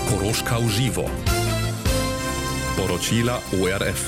Koroška v živo. Poročila ORF.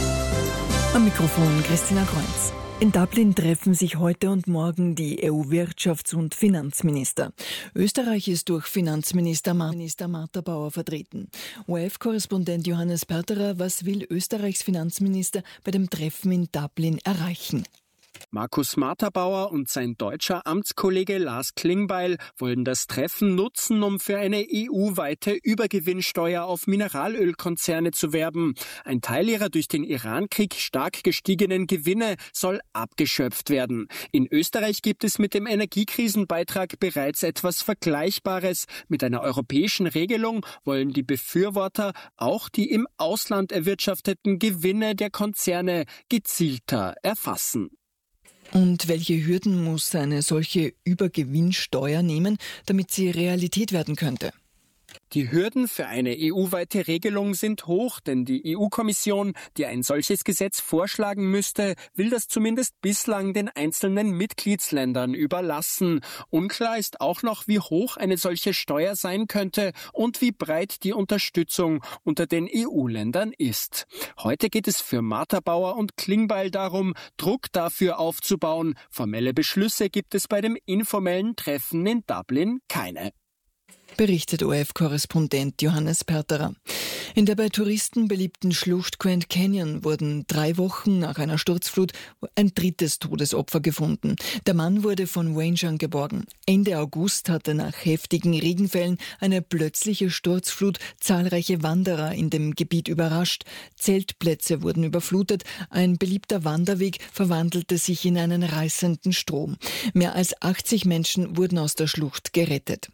Am Mikrofon Christina Kreuz. In Dublin treffen sich heute und morgen die EU-Wirtschafts- und Finanzminister. Österreich ist durch Finanzminister Martha Bauer vertreten. ORF-Korrespondent Johannes Perterer, was will Österreichs Finanzminister bei dem Treffen in Dublin erreichen? Markus Martha-Bauer und sein deutscher Amtskollege Lars Klingbeil wollen das Treffen nutzen, um für eine EU-weite Übergewinnsteuer auf Mineralölkonzerne zu werben. Ein Teil ihrer durch den Irankrieg stark gestiegenen Gewinne soll abgeschöpft werden. In Österreich gibt es mit dem Energiekrisenbeitrag bereits etwas Vergleichbares. Mit einer europäischen Regelung wollen die Befürworter auch die im Ausland erwirtschafteten Gewinne der Konzerne gezielter erfassen. Und welche Hürden muss eine solche Übergewinnsteuer nehmen, damit sie Realität werden könnte? Die Hürden für eine EU-weite Regelung sind hoch, denn die EU-Kommission, die ein solches Gesetz vorschlagen müsste, will das zumindest bislang den einzelnen Mitgliedsländern überlassen. Unklar ist auch noch, wie hoch eine solche Steuer sein könnte und wie breit die Unterstützung unter den EU-Ländern ist. Heute geht es für Martha Bauer und Klingbeil darum, Druck dafür aufzubauen. Formelle Beschlüsse gibt es bei dem informellen Treffen in Dublin keine. Berichtet ORF-Korrespondent Johannes Perterer. In der bei Touristen beliebten Schlucht Grand Canyon wurden 3 Wochen nach einer Sturzflut ein drittes Todesopfer gefunden. Der Mann wurde von Rangern geborgen. Ende August hatte nach heftigen Regenfällen eine plötzliche Sturzflut zahlreiche Wanderer in dem Gebiet überrascht. Zeltplätze wurden überflutet. Ein beliebter Wanderweg verwandelte sich in einen reißenden Strom. Mehr als 80 Menschen wurden aus der Schlucht gerettet.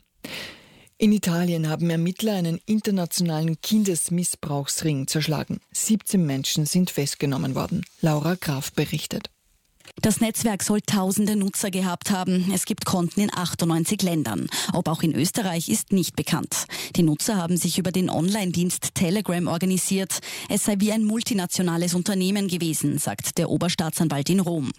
In Italien haben Ermittler einen internationalen Kindesmissbrauchsring zerschlagen. 17 Menschen sind festgenommen worden. Laura Graf berichtet. Das Netzwerk soll tausende Nutzer gehabt haben. Es gibt Konten in 98 Ländern. Ob auch in Österreich ist nicht bekannt. Die Nutzer haben sich über den Online-Dienst Telegram organisiert. Es sei wie ein multinationales Unternehmen gewesen, sagt der Oberstaatsanwalt in Rom.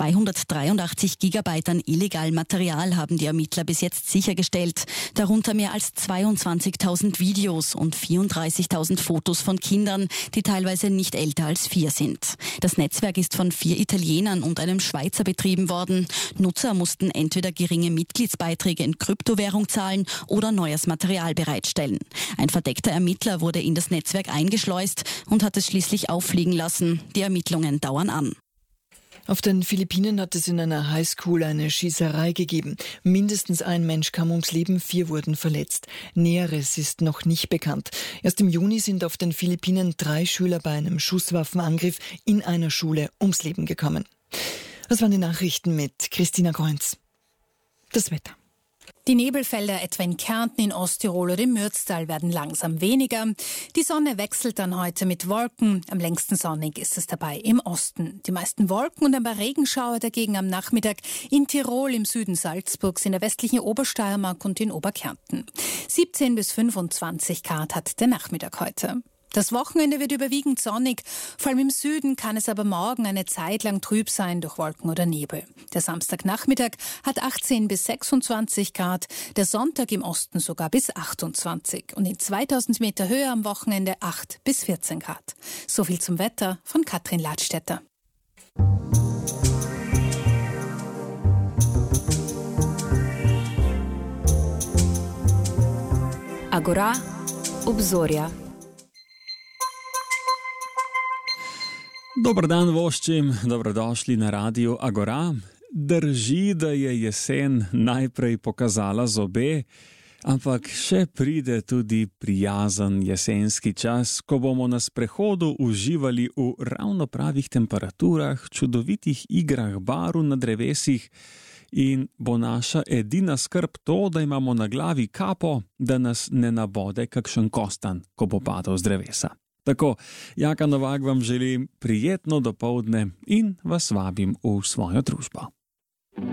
283 Gigabyte an illegalem Material haben die Ermittler bis jetzt sichergestellt. Darunter mehr als 22.000 Videos und 34.000 Fotos von Kindern, die teilweise nicht älter als 4 sind. Das Netzwerk ist von 4 Italienern und einem Schweizer betrieben worden. Nutzer mussten entweder geringe Mitgliedsbeiträge in Kryptowährung zahlen oder neues Material bereitstellen. Ein verdeckter Ermittler wurde in das Netzwerk eingeschleust und hat es schließlich auffliegen lassen. Die Ermittlungen dauern an. Auf den Philippinen hat es in einer Highschool eine Schießerei gegeben. Mindestens ein Mensch kam ums Leben, 4 wurden verletzt. Näheres ist noch nicht bekannt. Erst im Juni sind auf den Philippinen 3 Schüler bei einem Schusswaffenangriff in einer Schule ums Leben gekommen. Das waren die Nachrichten mit Christina Kreuz. Das Wetter. Die Nebelfelder etwa in Kärnten, in Osttirol oder im Mürztal werden langsam weniger. Die Sonne wechselt dann heute mit Wolken. Am längsten sonnig ist es dabei im Osten. Die meisten Wolken und ein paar Regenschauer dagegen am Nachmittag in Tirol, im Süden Salzburgs, in der westlichen Obersteiermark und in Oberkärnten. 17 bis 25 Grad hat der Nachmittag heute. Das Wochenende wird überwiegend sonnig, vor allem im Süden kann es aber morgen eine Zeit lang trüb sein durch Wolken oder Nebel. Der Samstagnachmittag hat 18 bis 26 Grad, der Sonntag im Osten sogar bis 28 und in 2000 Meter Höhe am Wochenende 8 bis 14 Grad. So viel zum Wetter von Katrin Ladstätter. Agora, obzorja. Dober dan voščim, dobrodošli na Radiu Agora. Drži, da je jesen najprej pokazala zobe, ampak še pride tudi prijazen jesenski čas, ko bomo na sprehodu uživali v ravno pravih temperaturah, čudovitih igrah barv na drevesih in bo naša edina skrb to, da imamo na glavi kapo, da nas ne nabode kakšen kostan, ko bo padal z drevesa. Tako, Jaka Novak vam želim prijetno dopoldne in vas vabim v svojo družbo.